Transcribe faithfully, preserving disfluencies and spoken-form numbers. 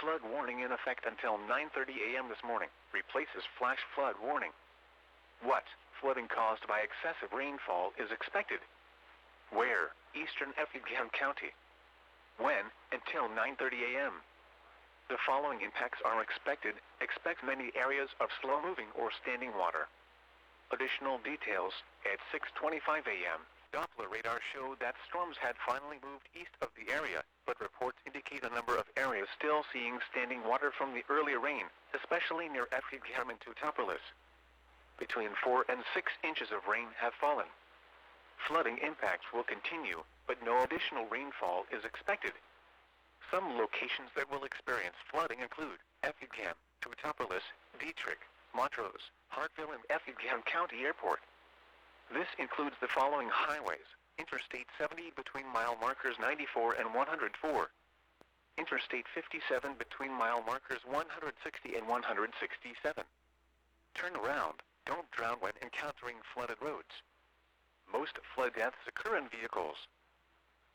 Flood warning in effect until nine thirty a m this morning. Replaces flash flood warning. What flooding caused by excessive rainfall is expected? Where? Eastern Effingham County. When? Until nine thirty a m The following impacts are expected. Expect many areas of slow-moving or standing water. Additional details at six twenty-five a m Doppler radar showed that storms had finally moved east of the area, but reports indicate a number of areas still seeing standing water from the earlier rain, especially near Effingham and Teutopolis. Between four and six inches of rain have fallen. Flooding impacts will continue, but no additional rainfall is expected. Some locations that will experience flooding include Effingham, Teutopolis, Dietrich, Montrose, Hartville and Effingham County Airport. This includes the following highways: Interstate seventy between mile markers ninety-four and one hundred four. Interstate fifty-seven between mile markers one hundred sixty and one hundred sixty-seven. Turn around, don't drown when encountering flooded roads. Most flood deaths occur in vehicles.